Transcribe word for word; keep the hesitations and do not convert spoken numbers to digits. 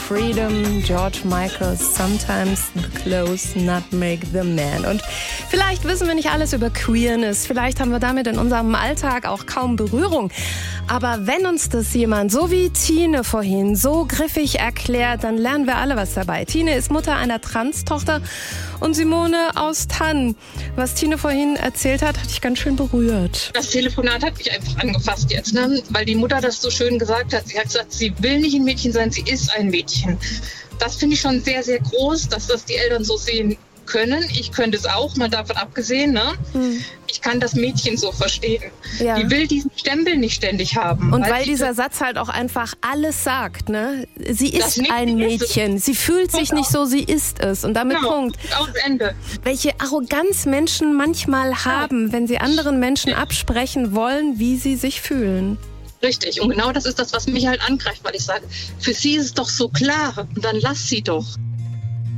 Freedom, George Michael, sometimes the clothes not make the man. Und vielleicht wissen wir nicht alles über Queerness, vielleicht haben wir damit in unserem Alltag auch kaum Berührung. Aber wenn uns das jemand, so wie Tine vorhin, so griffig erklärt, dann lernen wir alle was dabei. Tine ist Mutter einer Trans-Tochter und Simone aus Thann. Was Tine vorhin erzählt hat, hat dich ganz schön berührt. Das Telefonat hat mich einfach angefasst jetzt, ne? Weil die Mutter das so schön gesagt hat. Sie hat gesagt, sie will nicht ein Mädchen sein, sie ist ein Mädchen. Das finde ich schon sehr, sehr groß, dass das die Eltern so sehen können. Ich könnte es auch, mal davon abgesehen. Ne? Hm. Ich kann das Mädchen so verstehen. Ja. Die will diesen Stempel nicht ständig haben. Und weil, weil dieser Satz halt auch einfach alles sagt. Ne? Sie ist ein Mädchen. Sie fühlt sich nicht so, sie ist es. Und damit genau. Punkt. Aus Ende. Welche Arroganz Menschen manchmal haben, wenn sie anderen Menschen ja. absprechen wollen, wie sie sich fühlen. Richtig. Und genau das ist das, was mich halt angreift, weil ich sage, für sie ist es doch so klar. Und dann lass sie doch.